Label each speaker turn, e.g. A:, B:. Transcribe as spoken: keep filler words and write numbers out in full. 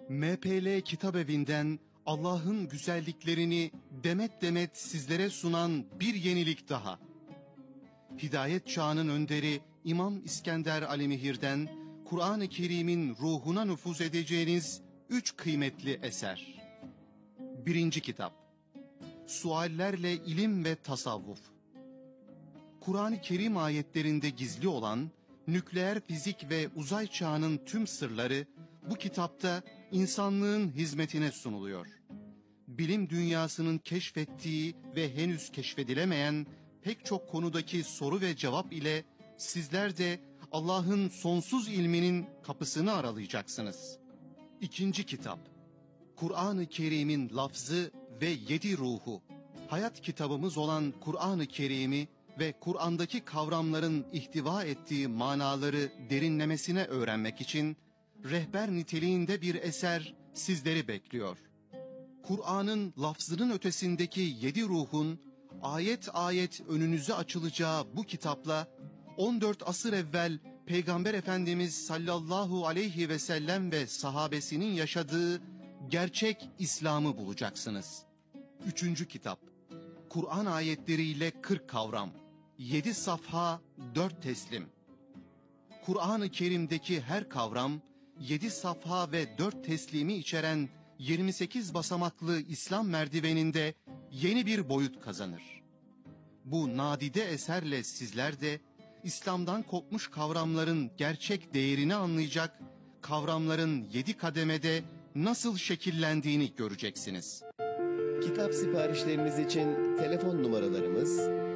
A: M P L Kitabevi'nden Allah'ın güzelliklerini demet demet sizlere sunan bir yenilik daha. Hidayet çağının önderi İmam İskender Alimihir'den Kur'an-ı Kerim'in ruhuna nüfuz edeceğiniz üç kıymetli eser. Birinci kitap. Suallerle İlim ve Tasavvuf. Kur'an-ı Kerim ayetlerinde gizli olan nükleer fizik ve uzay çağının tüm sırları bu kitapta insanlığın hizmetine sunuluyor. Bilim dünyasının keşfettiği ve henüz keşfedilemeyen pek çok konudaki soru ve cevap ile sizler de Allah'ın sonsuz ilminin kapısını aralayacaksınız. İkinci kitap. Kur'an-ı Kerim'in lafzı ve yedi ruhu. Hayat kitabımız olan Kur'an-ı Kerim'i ve Kur'an'daki kavramların ihtiva ettiği manaları derinlemesine öğrenmek için rehber niteliğinde bir eser sizleri bekliyor. Kur'an'ın lafzının ötesindeki yedi ruhun ayet ayet önünüze açılacağı bu kitapla on dört asır evvel Peygamber Efendimiz sallallahu aleyhi ve sellem ve sahabesinin yaşadığı gerçek İslam'ı bulacaksınız. Üçüncü kitap. Kur'an ayetleriyle kırk kavram, yedi safha, dört teslim. Kur'an-ı Kerim'deki her kavram, yedi safha ve dört teslimi içeren yirmi sekiz basamaklı İslam merdiveninde yeni bir boyut kazanır. Bu nadide eserle sizler de İslam'dan kopmuş kavramların gerçek değerini anlayacak, kavramların yedi kademede nasıl şekillendiğini göreceksiniz.
B: Kitap siparişleriniz için telefon numaralarımız